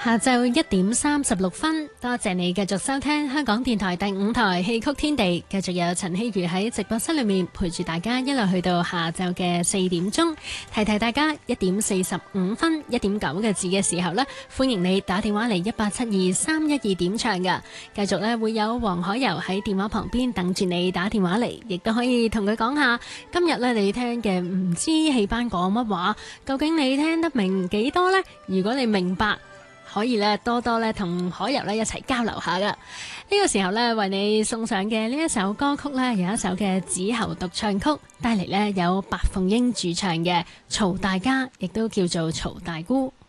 下晝1:36，多謝你繼續收聽香港電台第5台戲曲天地，繼續有陳希如喺直播室裏面陪住大家一路去到下晝嘅4點鐘。提提大家1:45，1:9嘅字嘅時候呢，歡迎你打電話嚟1872-312點唱㗎。繼續呢會有黃海柔喺電話旁邊等住你打電話嚟，亦都可以同佢講下今日呢你聽嘅唔知戲班講乜話，究竟你聽得明幾多呢？如果你明白，可以咧多多咧同海柔咧一齊交流下噶。呢個時候咧為你送上嘅呢一首歌曲咧，有一首嘅子喉獨唱曲，帶嚟咧有白鳳英主唱嘅《曹大家》，亦都叫做曹大姑。